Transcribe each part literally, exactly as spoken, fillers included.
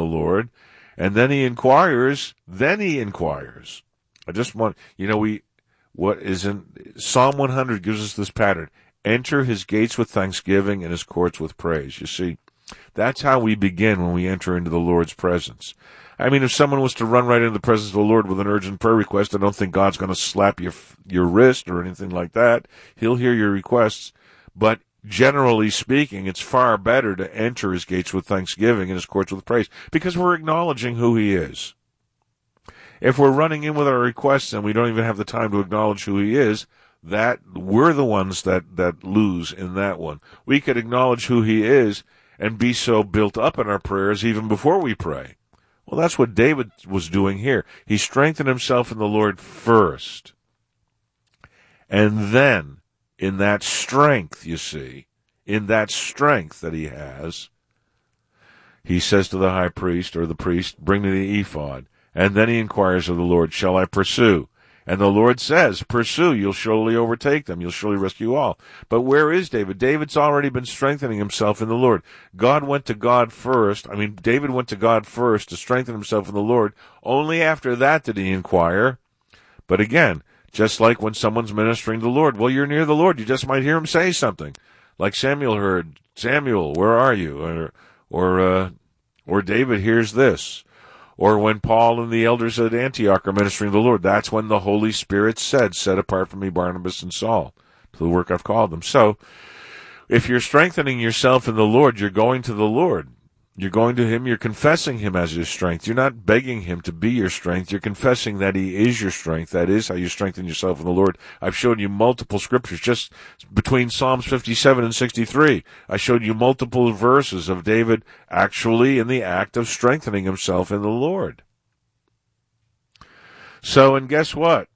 Lord, and then he inquires, then he inquires. I just want, you know, we, what is in, Psalm one hundred gives us this pattern. Enter his gates with thanksgiving and his courts with praise. You see, that's how we begin when we enter into the Lord's presence. I mean, if someone was to run right into the presence of the Lord with an urgent prayer request, I don't think God's going to slap your your wrist or anything like that. He'll hear your requests. But generally speaking, it's far better to enter his gates with thanksgiving and his courts with praise, because we're acknowledging who he is. If we're running in with our requests and we don't even have the time to acknowledge who he is, that we're the ones that, that lose in that one. We could acknowledge who he is and be so built up in our prayers even before we pray. Well, that's what David was doing here. He strengthened himself in the Lord first. And then, in that strength, you see, in that strength that he has, he says to the high priest or the priest, bring me the ephod. And then he inquires of the Lord, shall I pursue? And the Lord says, pursue, you'll surely overtake them, you'll surely rescue all. But where is David? David's already been strengthening himself in the Lord. God went to God first. I mean, David went to God first to strengthen himself in the Lord. Only after that did he inquire. But again, just like when someone's ministering to the Lord, well, you're near the Lord, you just might hear him say something. Like Samuel heard, Samuel, where are you? Or, or, uh, or David hears this. Or when Paul and the elders at Antioch are ministering to the Lord, that's when the Holy Spirit said, set apart from me Barnabas and Saul to the work I've called them. So, if you're strengthening yourself in the Lord, you're going to the Lord. You're going to him, you're confessing him as your strength. You're not begging him to be your strength. You're confessing that he is your strength. That is how you strengthen yourself in the Lord. I've shown you multiple scriptures just between Psalms fifty-seven and sixty-three. I showed you multiple verses of David actually in the act of strengthening himself in the Lord. So, and guess what?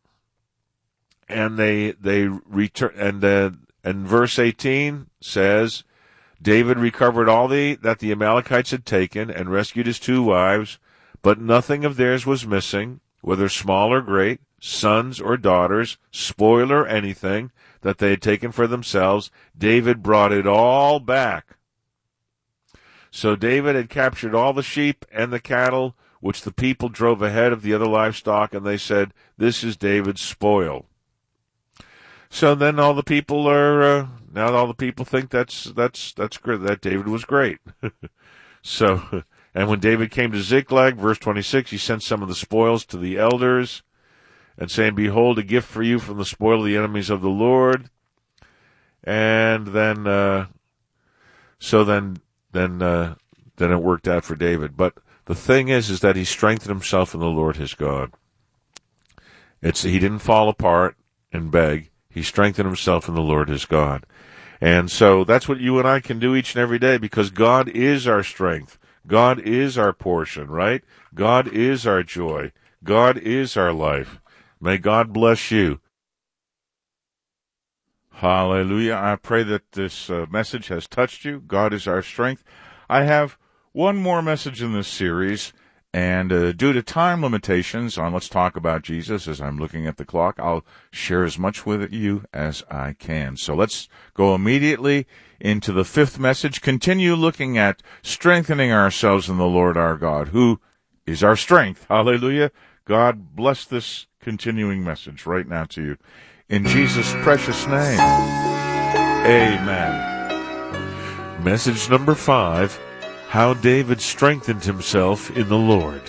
And they, they return, and, uh, and verse eighteen says, David recovered all the, that the Amalekites had taken and rescued his two wives, but nothing of theirs was missing, whether small or great, sons or daughters, spoil or anything that they had taken for themselves. David brought it all back. So David had captured all the sheep and the cattle, which the people drove ahead of the other livestock, and they said, this is David's spoil. So then all the people are, uh, now all the people think that's, that's, that's great, that David was great. So, and when David came to Ziklag, verse twenty-six, he sent some of the spoils to the elders and saying, behold, a gift for you from the spoil of the enemies of the Lord. And then, uh, so then, then, uh, then it worked out for David. But the thing is, is that he strengthened himself in the Lord his God. It's, he didn't fall apart and beg. He strengthened himself in the Lord his God. And so that's what you and I can do each and every day, because God is our strength. God is our portion, right? God is our joy. God is our life. May God bless you. Hallelujah. I pray that this uh, message has touched you. God is our strength. I have one more message in this series. And uh, due to time limitations on Let's Talk About Jesus, as I'm looking at the clock, I'll share as much with you as I can. So let's go immediately into the fifth message. Continue looking at strengthening ourselves in the Lord our God, who is our strength. Hallelujah. God bless this continuing message right now to you. In Jesus' precious name, amen. Message number five. How David strengthened himself in the Lord.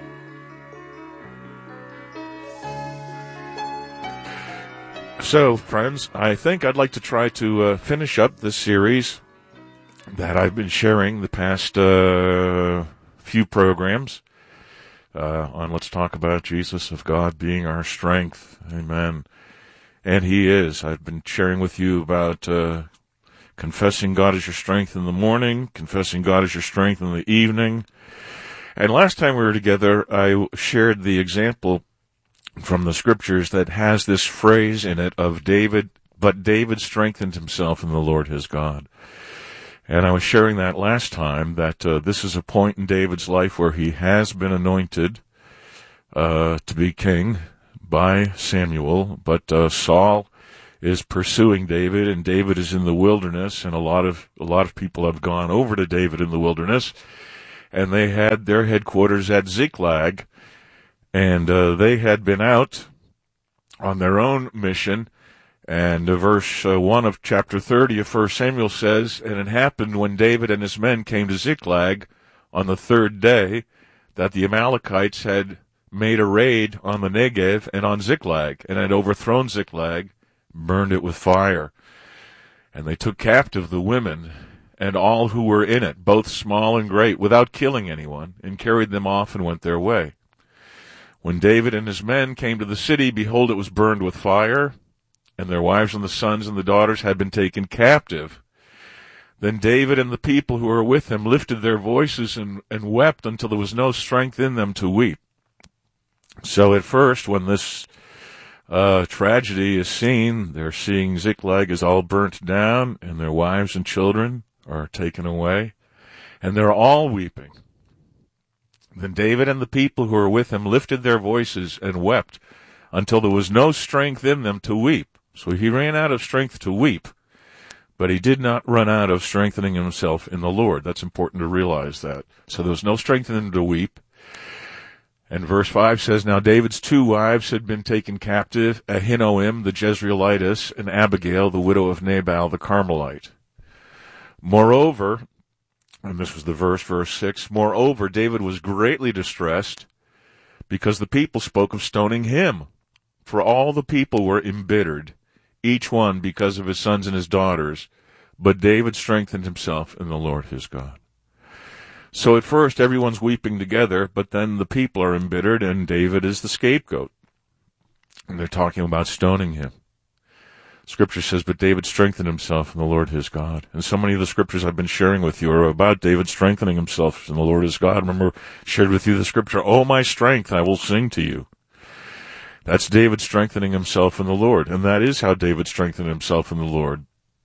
So, friends, I think I'd like to try to uh, finish up this series that I've been sharing the past uh, few programs uh, on Let's Talk About Jesus, of God being our strength. Amen. And he is. I've been sharing with you about Uh, confessing God as your strength in the morning, confessing God as your strength in the evening. And last time we were together, I shared the example from the scriptures that has this phrase in it of David, but David strengthened himself in the Lord his God. And I was sharing that last time, that uh, this is a point in David's life where he has been anointed uh, to be king by Samuel, but uh, Saul is pursuing David, and David is in the wilderness, and a lot of a lot of people have gone over to David in the wilderness, and they had their headquarters at Ziklag, and uh, they had been out on their own mission. And uh, verse uh, one of chapter thirty of First Samuel says, "And it happened when David and his men came to Ziklag on the third day, that the Amalekites had made a raid on the Negev and on Ziklag, and had overthrown Ziklag, burned it with fire. And they took captive the women and all who were in it, both small and great, without killing anyone, and carried them off and went their way. When David and his men came to the city, behold, it was burned with fire, and their wives and the sons and the daughters had been taken captive. Then David and the people who were with him lifted their voices and, and wept until there was no strength in them to weep." So at first, when this uh, tragedy is seen, they're seeing Ziklag is all burnt down, and their wives and children are taken away, and they're all weeping. Then David and the people who were with him lifted their voices and wept until there was no strength in them to weep. So he ran out of strength to weep, but he did not run out of strengthening himself in the Lord. That's important to realize that. So there was no strength in him to weep. And verse five says, "Now David's two wives had been taken captive, Ahinoam the Jezreelitess, and Abigail the widow of Nabal the Carmelite. Moreover," and this was the verse, verse six, "Moreover, David was greatly distressed because the people spoke of stoning him. For all the people were embittered, each one because of his sons and his daughters. But David strengthened himself in the Lord his God." So at first everyone's weeping together, but then the people are embittered, and David is the scapegoat. And they're talking about stoning him. Scripture says, "But David strengthened himself in the Lord his God." And so many of the scriptures I've been sharing with you are about David strengthening himself in the Lord his God. Remember, shared with you the scripture, "Oh, my strength, I will sing to you." That's David strengthening himself in the Lord, and that is how David strengthened himself in the Lord.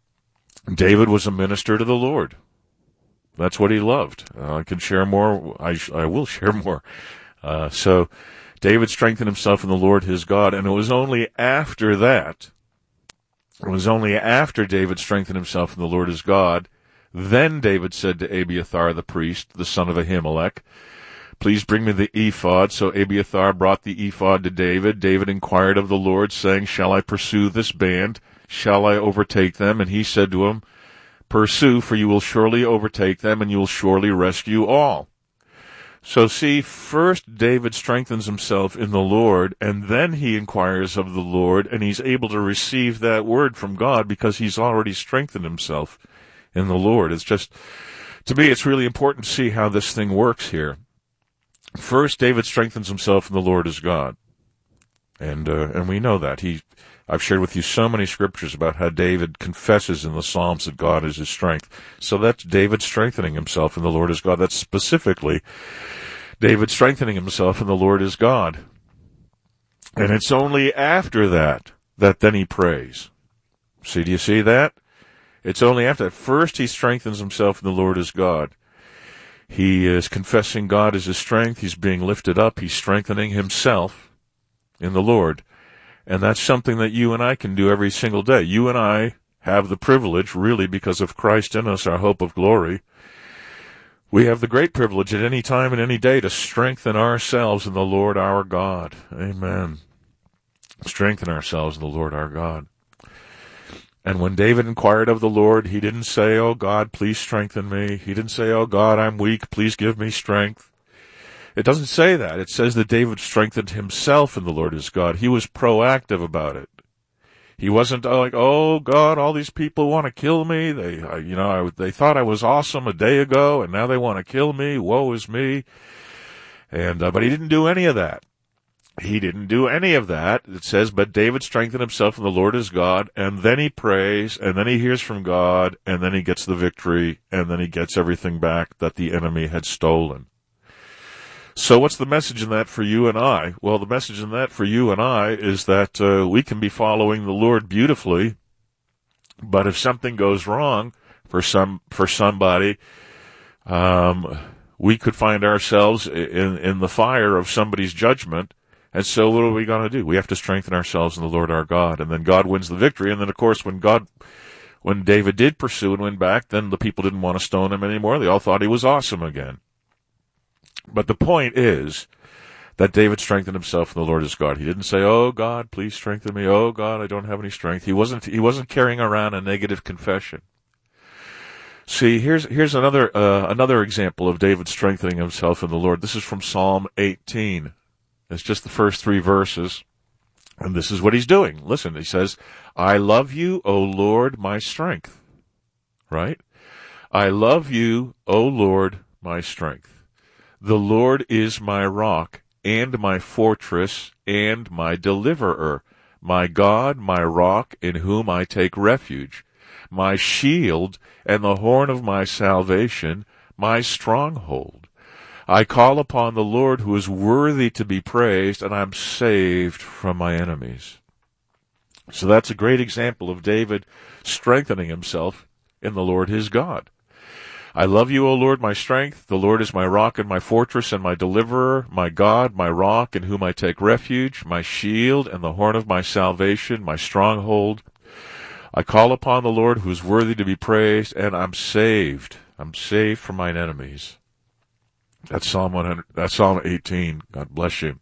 David was a minister to the Lord. That's what he loved. Uh, I can share more. I, sh- I will share more. Uh, so David strengthened himself in the Lord his God, and it was only after that, it was only after David strengthened himself in the Lord his God, then David said to Abiathar the priest, the son of Ahimelech, "Please bring me the ephod." So Abiathar brought the ephod to David. David inquired of the Lord, saying, "Shall I pursue this band? Shall I overtake them?" And he said to him, "Pursue, for you will surely overtake them, and you will surely rescue all." So see, first David strengthens himself in the Lord, and then he inquires of the Lord, and he's able to receive that word from God because he's already strengthened himself in the Lord. It's just, to me, it's really important to see how this thing works here. First, David strengthens himself in the Lord as God. And, uh, and we know that. He, I've shared with you so many scriptures about how David confesses in the Psalms that God is his strength. So that's David strengthening himself in the Lord as God. That's specifically David strengthening himself in the Lord as God. And it's only after that that then he prays. See, do you see that? It's only after that. First he strengthens himself in the Lord as God. He is confessing God as his strength. He's being lifted up. He's strengthening himself in the Lord. And that's something that you and I can do every single day. You and I have the privilege, really because of Christ in us, our hope of glory. We have the great privilege at any time and any day to strengthen ourselves in the Lord our God. Amen. Strengthen ourselves in the Lord our God. And when David inquired of the Lord, he didn't say, "Oh God, please strengthen me." He didn't say, "Oh God, I'm weak, please give me strength." It doesn't say that. It says that David strengthened himself in the Lord his God. He was proactive about it. He wasn't like, "Oh God, all these people want to kill me. They, you know, I, they thought I was awesome a day ago, and now they want to kill me. Woe is me." And uh, but he didn't do any of that. He didn't do any of that. It says, "But David strengthened himself in the Lord his God," and then he prays, and then he hears from God, and then he gets the victory, and then he gets everything back that the enemy had stolen. So what's the message in that for you and I? Well, the message in that for you and I is that uh, we can be following the Lord beautifully, but if something goes wrong for some for somebody, um, we could find ourselves in in the fire of somebody's judgment. And so what are we going to do? We have to strengthen ourselves in the Lord our God, and then God wins the victory. And then, of course, when God, when David did pursue and win back, then the people didn't want to stone him anymore. They all thought he was awesome again. But the point is that David strengthened himself in the Lord his God. He didn't say, "Oh God, please strengthen me. Oh God, I don't have any strength." He wasn't, he wasn't carrying around a negative confession. See, here's, here's another, uh, another example of David strengthening himself in the Lord. This is from Psalm eighteen. It's just the first three verses. And this is what he's doing. Listen, he says, "I love you, O Lord, my strength." Right? "I love you, O Lord, my strength. The Lord is my rock and my fortress and my deliverer, my God, my rock, in whom I take refuge, my shield and the horn of my salvation, my stronghold. I call upon the Lord who is worthy to be praised, and I'm saved from my enemies." So that's a great example of David strengthening himself in the Lord his God. "I love you, O Lord, my strength. The Lord is my rock and my fortress and my deliverer, my God, my rock, in whom I take refuge, my shield and the horn of my salvation, my stronghold. I call upon the Lord who is worthy to be praised, and I'm saved. I'm saved from mine enemies." That's Psalm one hundred. That's Psalm eighteen. God bless you.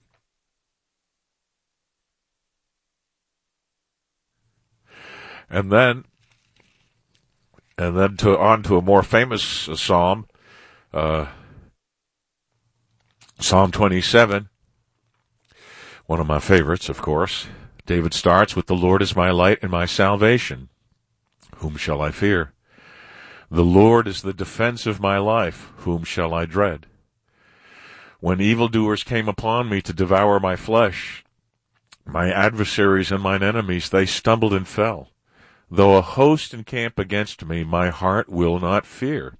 And then, and then to on to a more famous uh, psalm, uh, Psalm twenty-seven. One of my favorites, of course. David starts with, "The Lord is my light and my salvation. Whom shall I fear? The Lord is the defense of my life. Whom shall I dread? When evildoers came upon me to devour my flesh, my adversaries and mine enemies, they stumbled and fell. Though a host encamp against me, my heart will not fear."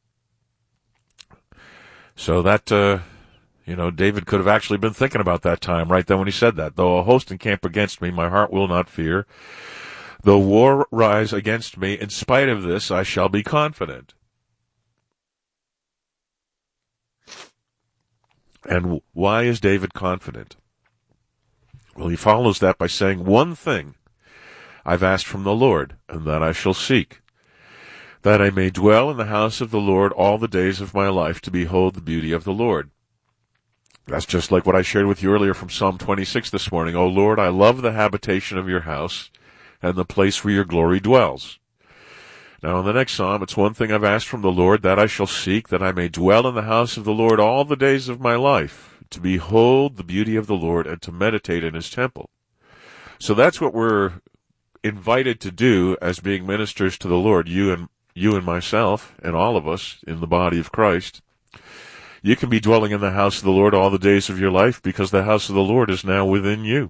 So that, uh, you know, David could have actually been thinking about that time right then when he said that. "Though a host encamp against me, my heart will not fear. Though war rise against me, in spite of this, I shall be confident." And why is David confident? Well, he follows that by saying, "One thing I've asked from the Lord, and that I shall seek, that I may dwell in the house of the Lord all the days of my life, to behold the beauty of the Lord." That's just like what I shared with you earlier from Psalm twenty-six this morning. "O Lord, I love the habitation of your house, and the place where your glory dwells." Now, in the next psalm, it's, "One thing I've asked from the Lord, that I shall seek, that I may dwell in the house of the Lord all the days of my life, to behold the beauty of the Lord and to meditate in his temple." So that's what we're invited to do as being ministers to the Lord, you and you and myself and all of us in the body of Christ. You can be dwelling in the house of the Lord all the days of your life because the house of the Lord is now within you.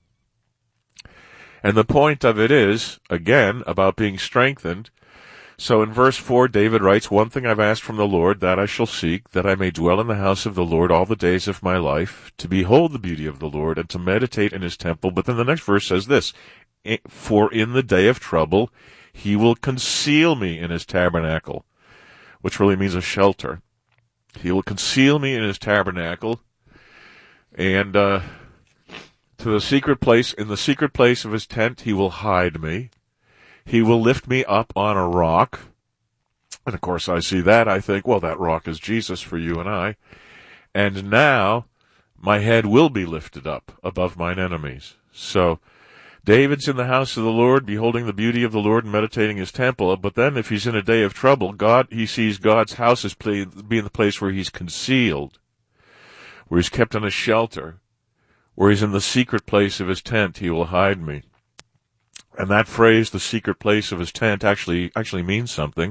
And the point of it is, again, about being strengthened. So in verse four, David writes, "One thing I've asked from the Lord, that I shall seek, that I may dwell in the house of the Lord all the days of my life, to behold the beauty of the Lord and to meditate in his temple." But then the next verse says this, "For in the day of trouble, he will conceal me in his tabernacle," which really means a shelter. He will conceal me in his tabernacle, and uh, to the secret place, in the secret place of his tent, he will hide me. He will lift me up on a rock. And of course, I see that. I think, well, that rock is Jesus for you and I. "And now my head will be lifted up above mine enemies." So David's in the house of the Lord, beholding the beauty of the Lord and meditating his temple. But then if he's in a day of trouble, God, he sees God's house as being the place where he's concealed, where he's kept in a shelter, where he's in the secret place of his tent. "He will hide me." And that phrase, "the secret place of his tent," actually actually means something.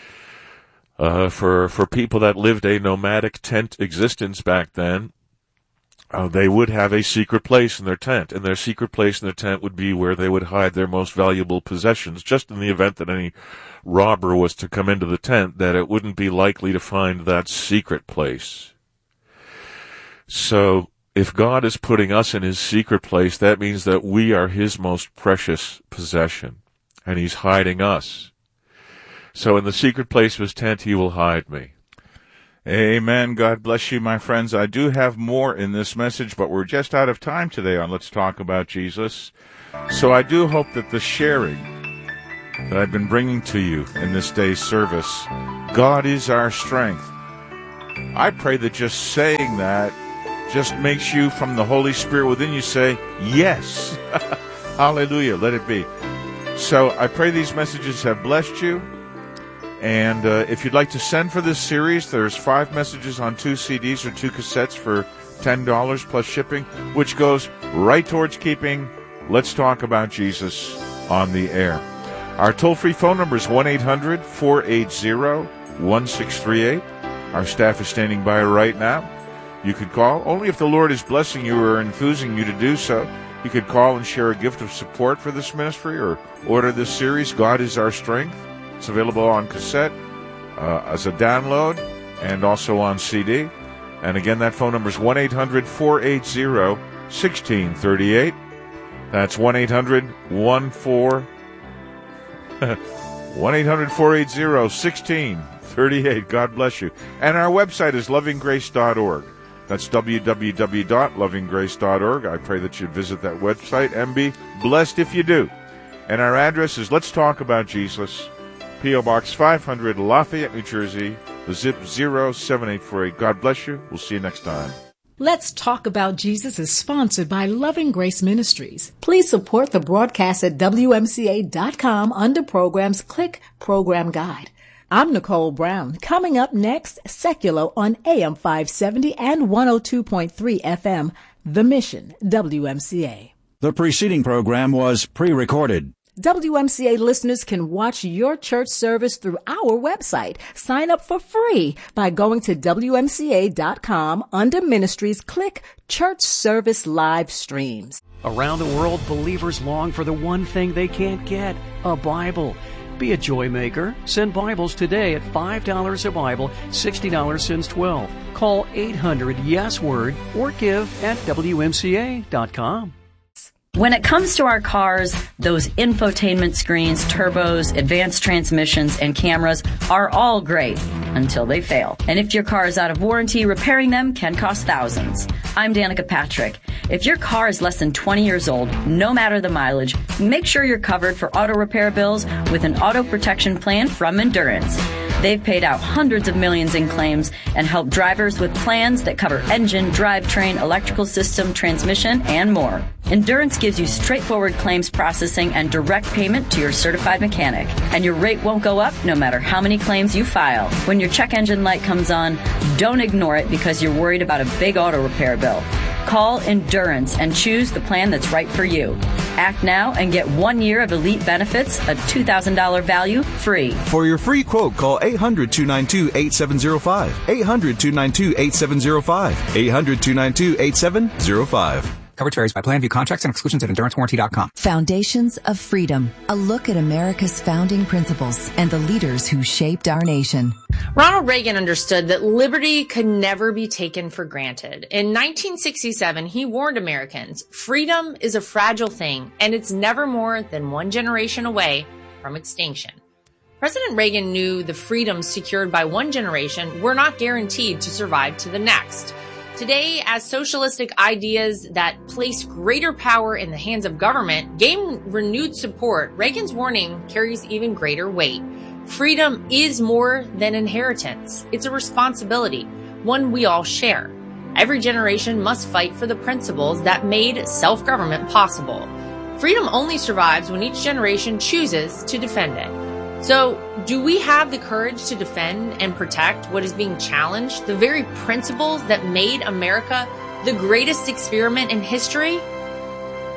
Uh, for for people that lived a nomadic tent existence back then, uh, they would have a secret place in their tent, and their secret place in their tent would be where they would hide their most valuable possessions, just in the event that any robber was to come into the tent, that it wouldn't be likely to find that secret place. So if God is putting us in his secret place, that means that we are his most precious possession, and he's hiding us. So in the secret place of his tent, he will hide me. Amen. God bless you, my friends. I do have more in this message, but we're just out of time today on Let's Talk About Jesus. So I do hope that the sharing that I've been bringing to you in this day's service, God is our strength. I pray that just saying that just makes you, from the Holy Spirit within you, say, yes. Hallelujah. Let it be. So I pray these messages have blessed you. And uh, if you'd like to send for this series, there's five messages on two C Ds or two cassettes for ten dollars plus shipping, which goes right towards keeping Let's Talk About Jesus on the air. Our toll-free phone number is one eight hundred four eight zero one six three eight. Our staff is standing by right now. You could call. Only if the Lord is blessing you or enthusing you to do so. You could call and share a gift of support for this ministry or order this series, God is Our Strength. It's available on cassette, uh, as a download, and also on C D. And again, that phone number is one eight hundred four eight zero one six three eight. That's one eight hundred one four one eight hundred four eight zero one six three eight. God bless you. And our website is loving grace dot org. That's w w w dot loving grace dot org. I pray that you visit that website and be blessed if you do. And our address is Let's Talk About Jesus, P O. Box five hundred, Lafayette, New Jersey, the zip zero seven eight four eight. God bless you. We'll see you next time. Let's Talk About Jesus is sponsored by Loving Grace Ministries. Please support the broadcast at W M C A dot com under programs. Click Program Guide. I'm Nicole Brown. Coming up next, Secular on A M five seventy and one oh two point three F M. The Mission, W M C A. The preceding program was pre-recorded. W M C A listeners can watch your church service through our website. Sign up for free by going to W M C A dot com. Under Ministries, click Church Service Live Streams. Around the world, believers long for the one thing they can't get, a Bible. Be a joy maker. Send Bibles today at five dollars a Bible, sixty dollars since twelve. Call eight hundred yes word or give at W M C A dot com. When it comes to our cars, those infotainment screens, turbos, advanced transmissions, and cameras are all great until they fail. And if your car is out of warranty, repairing them can cost thousands. I'm Danica Patrick. If your car is less than twenty years old, no matter the mileage, make sure you're covered for auto repair bills with an auto protection plan from Endurance. They've paid out hundreds of millions in claims and helped drivers with plans that cover engine, drivetrain, electrical system, transmission, and more. Endurance gives you straightforward claims processing and direct payment to your certified mechanic. And your rate won't go up no matter how many claims you file. When your check engine light comes on, don't ignore it because you're worried about a big auto repair bill. Call Endurance and choose the plan that's right for you. Act now and get one year of elite benefits, a two thousand dollars value, free. For your free quote, call eight hundred two nine two eight seven zero five. eight hundred two nine two eight seven zero five. eight hundred two nine two eight seven zero five. Coverage varies by plan. View contracts and exclusions at endurance warranty dot com. Foundations of Freedom. A look at America's founding principles and the leaders who shaped our nation. Ronald Reagan understood that liberty could never be taken for granted. In nineteen sixty-seven, he warned Americans, freedom is a fragile thing, and it's never more than one generation away from extinction. President Reagan knew the freedoms secured by one generation were not guaranteed to survive to the next. Today, as socialistic ideas that place greater power in the hands of government gain renewed support, Reagan's warning carries even greater weight. Freedom is more than inheritance. It's a responsibility, one we all share. Every generation must fight for the principles that made self-government possible. Freedom only survives when each generation chooses to defend it. So, do we have the courage to defend and protect what is being challenged, the very principles that made America the greatest experiment in history?